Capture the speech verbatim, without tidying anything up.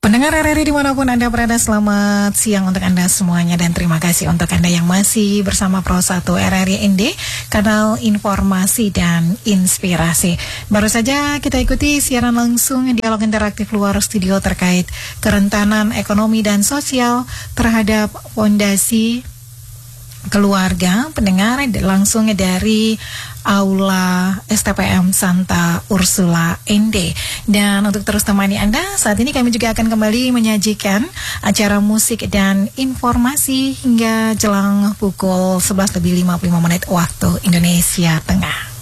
Pendengar R R I dimanapun Anda berada, selamat siang untuk Anda semuanya. Dan terima kasih untuk Anda yang masih bersama Pro satu R R I N D, kanal informasi dan inspirasi. Baru saja kita ikuti siaran langsung dialog interaktif luar studio terkait kerentanan ekonomi dan sosial terhadap fondasi keluarga. Pendengar langsung dari Aula S T P M Santa Ursula N D. Dan untuk terus temani Anda, saat ini kami juga akan kembali menyajikan acara musik dan informasi hingga jelang pukul sebelas lebih lima puluh lima menit waktu Indonesia Tengah.